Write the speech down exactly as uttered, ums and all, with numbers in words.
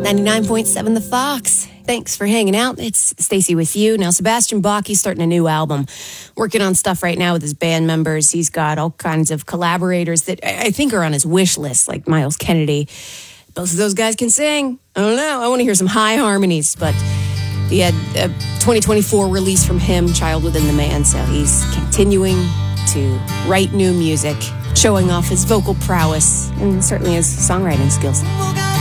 ninety-nine point seven The Fox. Thanks for hanging out. It's Stacey with you. Now, Sebastian Bach, he's starting a new album. Working on stuff right now with his band members. He's got all kinds of collaborators that I think are on his wish list, like Miles Kennedy. Both of those guys can sing. I don't know. I want to hear some high harmonies, but he had a twenty twenty-four release from him, Child Within the Man, so he's continuing to write new music, showing off his vocal prowess and certainly his songwriting skills.